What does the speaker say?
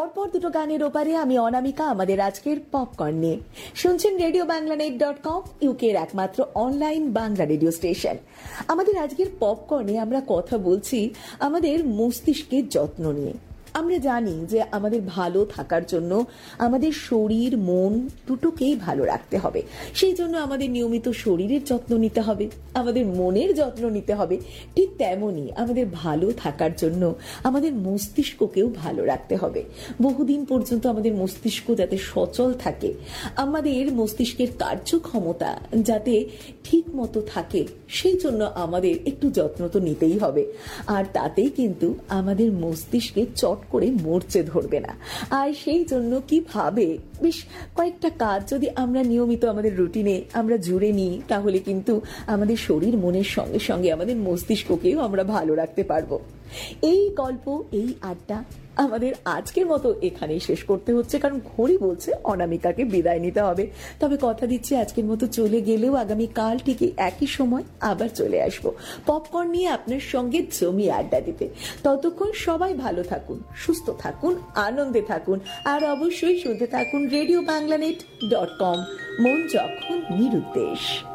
পরপর দুটো গানের ওপারে আমি অনামিকা আমাদের আজকের পপকর্ন নিয়ে শুনছেন RadioBanglaNet.com, ইউকের একমাত্র অনলাইন বাংলা রেডিও স্টেশন। আমাদের আজকের পপকর্নে আমরা কথা বলছি আমাদের মস্তিষ্কের যত্ন নিয়ে। আমরা জানি যে আমাদের ভালো থাকার জন্য আমাদের শরীর মন দুটোকেই ভালো রাখতে হবে। সেই জন্য আমাদের নিয়মিত শরীরের যত্ন নিতে হবে, আমাদের মনের যত্ন নিতে হবে। ঠিক তেমনই আমাদের ভালো থাকার জন্য আমাদের মস্তিষ্ককেও ভালো রাখতে হবে। বহুদিন পর্যন্ত আমাদের মস্তিষ্ক যাতে সচল থাকে, আমাদের মস্তিষ্কের কার্যক্ষমতা যাতে ঠিক মতো থাকে, সেই জন্য আমাদের একটু যত্ন তো নিতেই হবে। আর তাতেই কিন্তু আমাদের মস্তিষ্কে চট করে মরচে ধরবে না। আর সেই জন্য কিভাবে বেশ কয়েকটা কাজ যদি আমরা নিয়মিত আমাদের রুটিনে আমরা জুড়ে নিই, তাহলে কিন্তু আমাদের শরীর মনের সঙ্গে সঙ্গে আমাদের মস্তিষ্ককেও আমরা ভালো রাখতে পারবো। এই গল্প, এই আড্ডা আমাদের আজকের মতো এখানেই শেষ করতে হচ্ছে, কারণ ঘড়ি বলছে অনামিকাকে বিদায় নিতে হবে। তবে কথা দিচ্ছি, আজকের মতো চলে গেলেও আগামী কাল ঠিক একই সময় আবার চলে আসবো পপকর্ন নিয়ে আপনার সঙ্গে জমিয়ে আড্ডা দিতে। ততক্ষণ সবাই ভালো থাকুন, সুস্থ থাকুন, আনন্দে থাকুন, আর অবশ্যই শুনতে থাকুন RadioBanglaNet.com, মন যখন নিরুদ্দেশ।